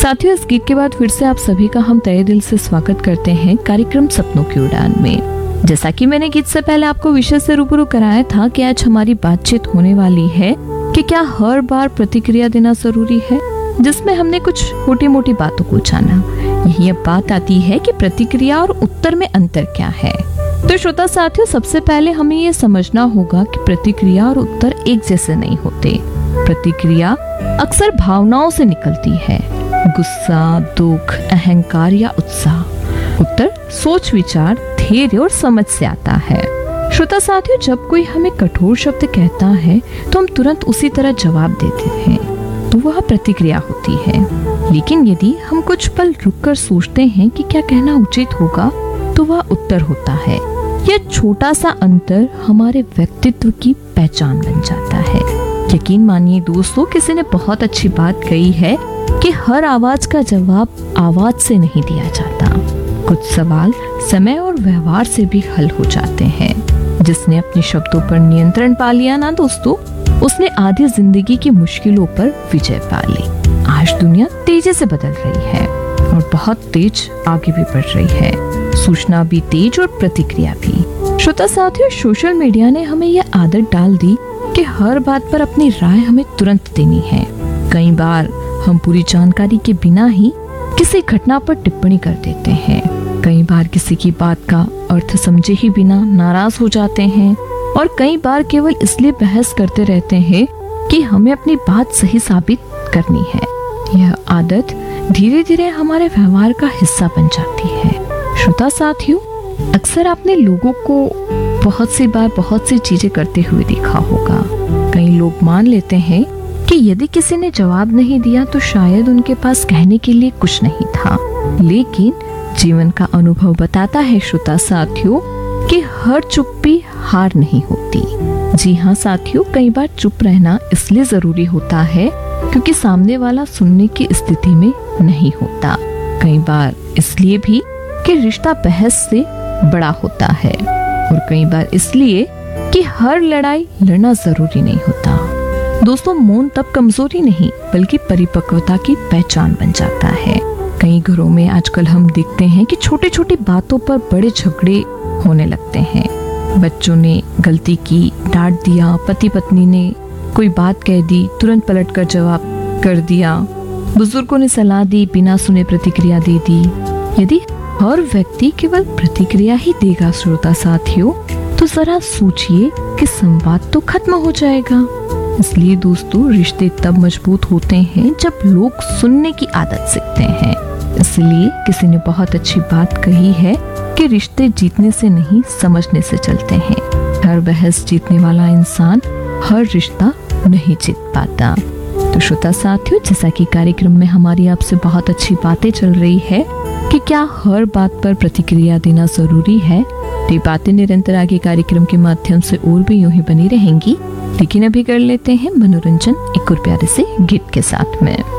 साथियों, इस गीत के बाद फिर से आप सभी का हम तहे दिल से स्वागत करते हैं कार्यक्रम सपनों की उड़ान में। जैसा कि मैंने गीत से पहले आपको विषय से रूबरू कराया था कि आज हमारी बातचीत होने वाली है कि क्या हर बार प्रतिक्रिया देना जरूरी है, जिसमें हमने कुछ छोटी मोटी बातों को जाना। यही अब बात आती है कि प्रतिक्रिया और उत्तर में अंतर क्या है। तो श्रोता साथियों, सबसे पहले हमें ये समझना होगा कि प्रतिक्रिया और उत्तर एक जैसे नहीं होते। प्रतिक्रिया अक्सर भावनाओं से निकलती है, गुस्सा, दुख, अहंकार या उत्साह। उत्तर सोच, विचार, धैर्य और समझ से आता है। श्रोता साथियों, जब कोई हमें कठोर शब्द कहता है तो हम तुरंत उसी तरह जवाब देते हैं, तो वह प्रतिक्रिया होती है। लेकिन यदि हम कुछ पल रुककर सोचते हैं कि क्या कहना उचित होगा, तो वह उत्तर होता है। यह छोटा सा अंतर हमारे व्यक्तित्व की पहचान बन जाता है। यकीन मानिए दोस्तों, किसी ने बहुत अच्छी बात कही है कि हर आवाज का जवाब आवाज से नहीं दिया जाता। कुछ सवाल समय और व्यवहार से भी हल हो जाते हैं। जिसने अपने शब्दों पर नियंत्रण पा लिया ना दोस्तों, उसने आधी जिंदगी की मुश्किलों पर विजय पा ली। आज दुनिया तेजी से बदल रही है और बहुत तेज आगे भी बढ़ रही है। सूचना भी तेज और प्रतिक्रिया भी। श्रोता साथियों, सोशल मीडिया ने हमें यह आदत डाल दी कि हर बात पर अपनी राय हमें तुरंत देनी है। कई बार हम पूरी जानकारी के बिना ही किसी घटना पर टिप्पणी कर देते हैं। कई बार किसी की बात का अर्थ समझे ही बिना नाराज हो जाते हैं और कई बार केवल इसलिए बहस करते रहते हैं कि हमें अपनी बात सही साबित करनी है। यह आदत धीरे धीरे हमारे व्यवहार का हिस्सा बन जाती है। श्रोता साथियों, अक्सर आपने लोगों को बहुत सी बार बहुत सी चीजें करते हुए देखा होगा। कई लोग मान लेते हैं कि यदि किसी ने जवाब नहीं दिया तो शायद उनके पास कहने के लिए कुछ नहीं था। लेकिन जीवन का अनुभव बताता है श्रोता साथियों कि हर चुप्पी हार नहीं होती। जी हाँ साथियों, कई बार चुप रहना इसलिए जरूरी होता है क्योंकि सामने वाला सुनने की स्थिति में नहीं होता। कई बार इसलिए भी कि रिश्ता बहस से बड़ा होता है और कई बार इसलिए कि हर लड़ाई लड़ना जरूरी नहीं होता। दोस्तों, मौन तब कमजोरी नहीं बल्कि परिपक्वता की पहचान बन जाता है। कई घरों में आजकल हम देखते हैं कि छोटी छोटी बातों पर बड़े झगड़े होने लगते हैं। बच्चों ने गलती की, डांट दिया, पति पत्नी ने कोई बात कह दी, तुरंत पलटकर जवाब कर दिया, बुजुर्गों ने सलाह दी, बिना सुने प्रतिक्रिया दे दी। यदि हर व्यक्ति केवल प्रतिक्रिया ही देगा श्रोता साथियों, तो जरा सोचिए कि संवाद तो खत्म हो जाएगा। इसलिए दोस्तों, रिश्ते तब मजबूत होते हैं जब लोग सुनने की आदत सीखते हैं। इसलिए किसी ने बहुत अच्छी बात कही है कि रिश्ते जीतने से नहीं समझने से चलते हैं। हर बहस जीतने वाला इंसान हर रिश्ता नहीं जीत पाता। तो श्रोता साथियों, जैसा कि कार्यक्रम में हमारी आपसे बहुत अच्छी बातें चल रही है कि क्या हर बात पर प्रतिक्रिया देना जरूरी है, ये बातें निरंतर आगे कार्यक्रम के माध्यम से और भी यूं ही बनी रहेंगी। लेकिन अभी कर लेते हैं मनोरंजन एक और प्यारे से गीत के साथ में।